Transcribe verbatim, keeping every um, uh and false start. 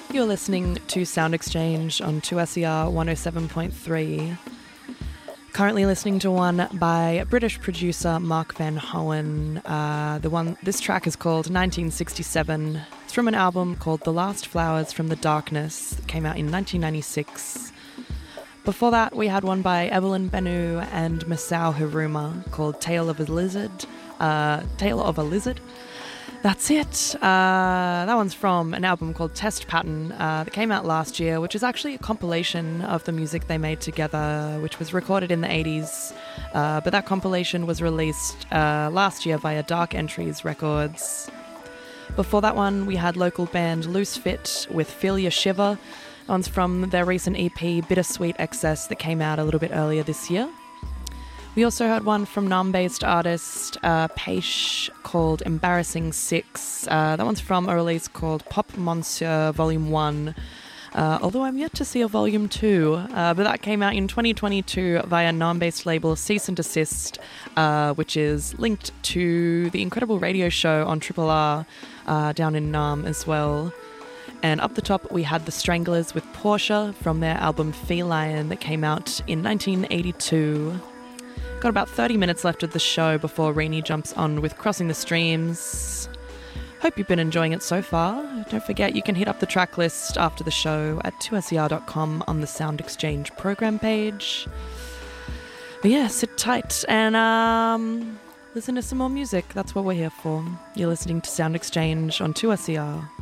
You're listening to Sound Exchange on two S E R one oh seven point three. Currently listening to one by British producer Mark Van Hoen. Uh, the one, this track is called nineteen sixty-seven. It's from an album called The Last Flowers from the Darkness that came out in nineteen ninety-six. Before that, we had one by Evelyn Bennu and Masao Hiruma called Tale of a Lizard. Uh, Tale of a Lizard. That's it. Uh, that one's from an album called Test Pattern uh, that came out last year, which is actually a compilation of the music they made together, which was recorded in the eighties. Uh, but that compilation was released uh, last year via Dark Entries Records. Before that one, we had local band Loose Fit with Feel Your Shiver. That one's from their recent E P Bittersweet Excess that came out a little bit earlier this year. We also heard one from Nam-based artist uh, Peish called Embarrassing Six. Uh, that one's from a release called Pop Monsieur Volume one, uh, although I'm yet to see a Volume two. Uh, but that came out in twenty twenty-two via Nam-based label Cease and Desist, uh, which is linked to the incredible radio show on Triple R uh, down in Nam as well. And up the top, we had The Stranglers with Portia from their album Feline that came out in nineteen eighty-two. Got about thirty minutes left of the show before Renee jumps on with Crossing the Streams. Hope you've been enjoying it so far. Don't forget you can hit up the track list after the show at two S E R dot com on the Sound Exchange program page. But yeah, sit tight and um, listen to some more music. That's what we're here for. You're listening to Sound Exchange on two S E R.